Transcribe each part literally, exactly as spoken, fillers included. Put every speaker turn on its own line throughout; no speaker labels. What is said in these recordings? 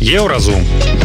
Еўразум.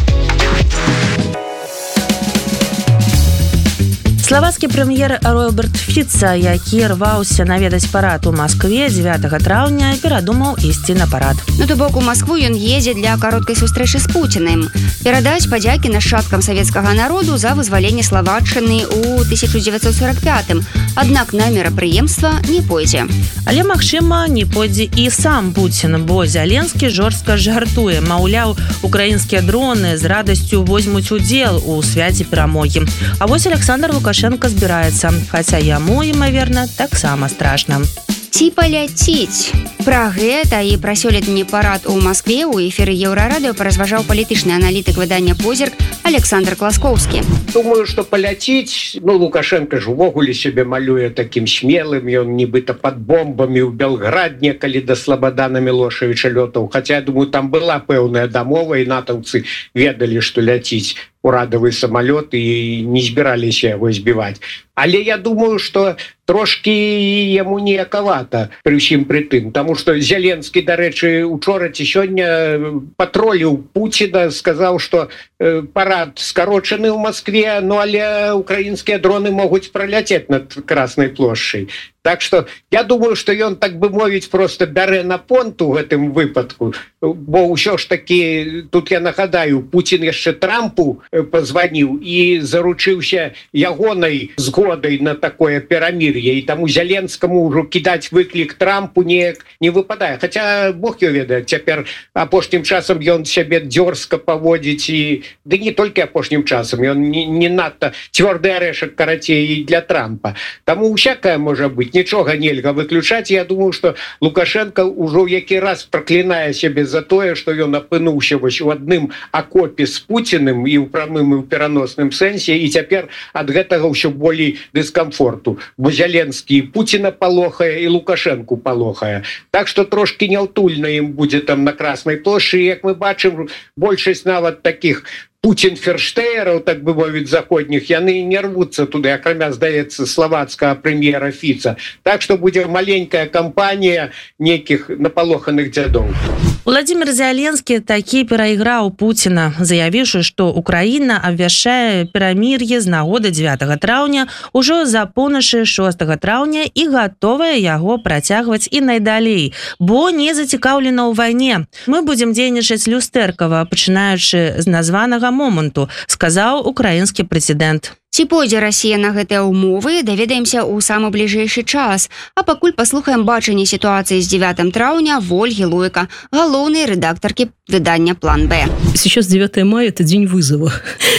Славацкі прэм'ер Роберт Фіца, які рваўся наведаць парад у Маскве дзевятага траўня, перадумаў ісці на парад.
Ну, то бок у Маскву ён едзе для кароткай сустрэчы з Пуціным. Перадаць падзякі нашчадкам савецкага народу за вызваленне Славаччыны ў тысяча дзевяцьсот сорок пятым. Аднак на мерапрыемства не пойдзе.
Але, магчыма, не пойдзе і сам Пуцін, бо Зяленскі жорстка жартуе. Маўляў, украінскія дроны з радасцю возьмуць удзел у свяце перамогі. А вось Александр Лукашенко збіраецца, хаця яму, імаверна, таксама страшна.
Ці паляціць? Пра гэта і пра сёлетні парад у Маскве ў эфіры Еўрарадыё паразважаў палітычны аналітык выдання «Позірк» Александр Класкоўскі.
Думаю, што паляціць, ну, Лукашенко ж увогуле сябе малюе такім смелым, ён нібыта пад бомбамі ў Белградне, калі да Слабадана Мілошавіча лётаў. Хаця, я думаю, там была пэўная дамова, і натаўцы ведалі, што ляціць урадавы самалёт і не збіраліся яго збіваць. Але я думаю, што трошкі яму неякавата пры ўсім пры тым, таму што Зяленскі, дарэчы, учора ці сёння патроліў Пуціна, сказаў, што э, парад скарочаны ў Маскве, ну але украінскія дроны могуць праляцець над Краснай плошчай. Так што я думаю, што ён, так бы мовіць, проста бярэ на понт у гэтым выпадку, бо ўсё ж такі, тут я нагадаю, Пуцін яшчэ Трампу пазваніў і заручыўся ягонай згодай на такое перамір'е, і таму Зяленскаму ўжо кідаць выклік Трампу неяк не выпадае. Хаця Бог его ведае, цяпер апошнім часам ён сябе дзёрзка паводзіць, і ды не толькі апошнім часам, ён не, не надта цвёрды арэшак, карацей, і для Трампа. Таму усякае можа быць, нічога нельга выключаць. Я думаю, што Лукашенко ўжо ў які раз праклінае сябе за тое, што ён апынуўся вось у адным акопе з Пуціным і ў прамым і ў пераносным сэнсе, і цяпер ад гэтага ўсё болей дыскамфорту. Бо Зяленскі і Пуціна палохае, і Лукашенку палохае. Так што трошкі няўтульна ім будзе там на Краснай плошчы. Як мы бачым, большасць нават такіх Пуцін-ферштеераў, так бы мовіць, заходніх, яны не рвуцца туды, акрамя, здаецца, славацкага прэм'ера Фіца. Так што будзе маленькая кампанія нейкіх напалоханых дзядоў.
Владимир Зяленскі такі перайграў Пуціна, заявіўшы, што Украіна абвяшчае перамір'е з нагоды дзевятага траўня ўжо за поўначы шостага траўня і гатовая яго працягваць і найдалей, бо не зацікаўлена ў вайне. Мы будзем дзейнічаць люстэркава, пачынаючы з названага моманту, сказаў украінскі прэзідэнт.
Ці пойдзе Расія на гэтыя ўмовы, даведаемся ў самы бліжэйшы час. А пакуль паслухаем бачанне сітуацыі з дзевятым траўня Ольги Лойка, галоўнай рэдактаркі выдання «План Б».
Сейчас девятое мая – это день вызова.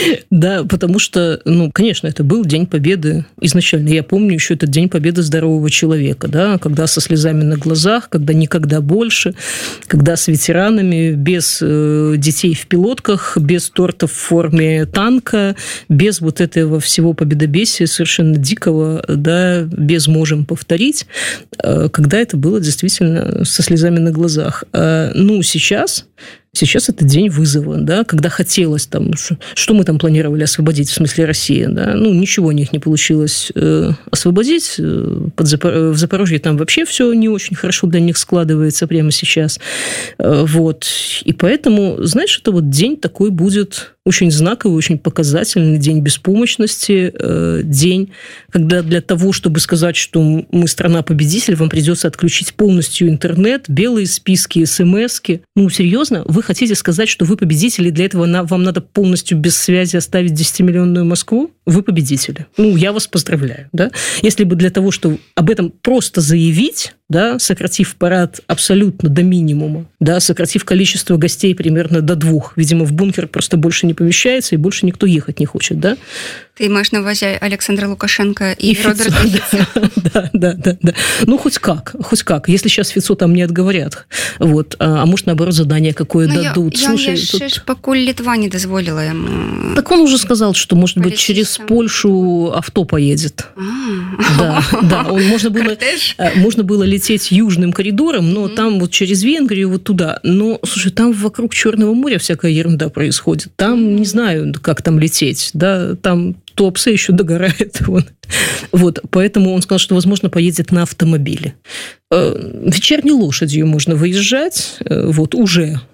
Да, потому что, ну, конечно, это был День Победы изначально. Я помню еще этот День Победы здорового человека, да, когда со слезами на глазах, когда никогда больше, когда с ветеранами, без э, детей в пилотках, без торта в форме танка, без вот этого всего победобесия совершенно дикого, да, без «можем повторить», э, когда это было действительно со слезами на глазах. А, ну, сейчас... Сейчас это день вызова, да, когда хотелось там, что мы там планировали освободить, в смысле Россия, да, ну, ничего у них не получилось э, освободить, под Запор... в Запорожье там вообще все не очень хорошо для них складывается прямо сейчас, э, вот, и поэтому, знаешь, это вот день такой будет очень знаковый, очень показательный, день беспомощности, э, день, когда для того, чтобы сказать, что мы страна-победитель, вам придется отключить полностью интернет, белые списки, смс-ки, ну, серьезно, вы хотите сказать, что вы победители, для этого на, вам надо полностью без связи оставить десятимиллионную Москву? Вы победители. Ну, я вас поздравляю. Да? Если бы для того, чтобы об этом просто заявить, да, сократив парад абсолютно до минимума, да, сократив количество гостей примерно до двух, видимо, в бункер просто больше не помещается, и больше никто ехать не хочет, да?
Ты имеешь на увазі Александра Лукашенко и, и Роберта Фица.
Да, да, да, да. Ну, хоть как, хоть как. Если сейчас Фицо там не отговорят, вот, а, а может, наоборот, задание какое ну, дадут.
Я, Слушай, я тут... покуль Литва не дозволила ему...
Так он уже сказал, что, может быть, через сам... Польшу авто поедет. А-а-а. Да, да. Он, можно, было, можно было лететь южным коридором, но mm-hmm. там вот через Венгрию вот туда. Но, слушай, там вокруг Черного моря всякая ерунда происходит. Там, не знаю, как там лететь, да, там... Туапсе еще догорает. Вон. Вот, поэтому он сказал, что, возможно, поедет на автомобиле. Вечерней лошадью можно выезжать, вот, уже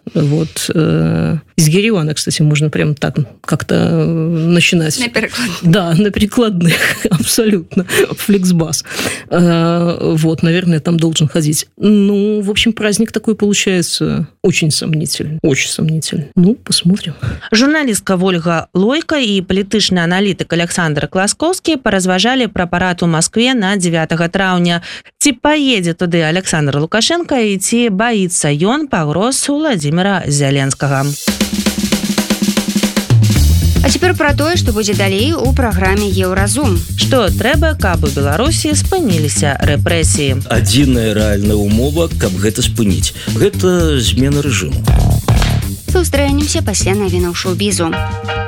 Вот. Из Еревана, кстати, можно прям так как-то начинать.
На перекладных.
Да, на перекладных, абсолютно. Фликсбас. Вот, наверное, там должен ходить. Ну, в общем, праздник такой получается очень сомнительный. Очень сомнительный. Ну, посмотрим.
Журналистка Ольга Лойка и палітычны аналітык Александр Класковскі паразважалі пра парад у Москве на дзевятага траўня. Ці паедзе туды Александр Лукашенко і ці баіцца ён пагроз Владимира Зеленскага.
А цяпер пра тое, што будзе далей у праграме Еўразум.
Што трэба, каб у Беларусі спыніліся рэпрэсіі.
Адзіная рэальная умова, каб гэта спыніць. Гэта змена рэжыму.
Сустрэнемся пасля навінаў шоу-бізу.